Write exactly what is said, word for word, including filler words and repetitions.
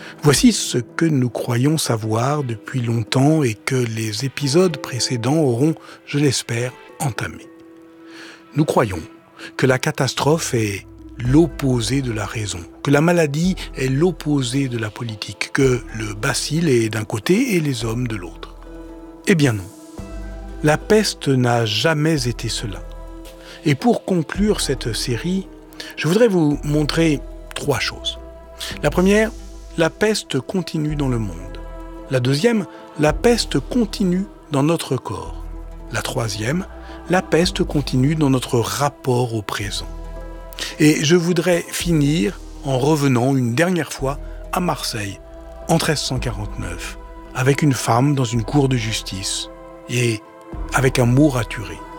Voici ce que nous croyons savoir depuis longtemps et que les épisodes précédents auront, je l'espère, entamé. Nous croyons que la catastrophe est l'opposé de la raison, que la maladie est l'opposé de la politique, que le bacille est d'un côté et les hommes de l'autre. Eh bien non, la peste n'a jamais été cela. Et pour conclure cette série, je voudrais vous montrer trois choses. La première, la peste continue dans le monde. La deuxième, la peste continue dans notre corps. La troisième, la peste continue dans notre rapport au présent. Et je voudrais finir en revenant une dernière fois à Marseille, en treize cent quarante-neuf, avec une femme dans une cour de justice et avec un mot raturé.